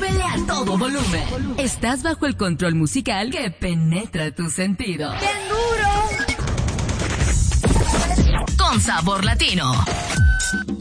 Súbele a todo volumen. Estás bajo el control musical que penetra tus sentidos. ¡Bien duro! Con sabor latino.